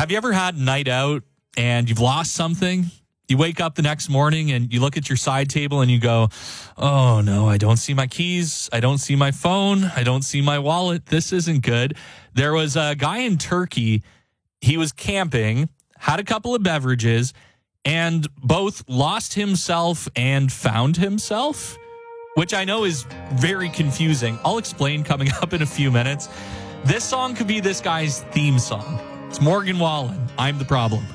Have you ever had a night out and you've lost something? You wake up the next morning and you look at your side table and you go, oh no, I don't see my keys. I don't see my phone. I don't see my wallet. This isn't good. There was a guy in Turkey. He was camping, had a couple of beverages, and both lost himself and found himself, which I know is very confusing. I'll explain coming up in a few minutes. This song could be this guy's theme song. It's Morgan Wallen. I'm the Problem.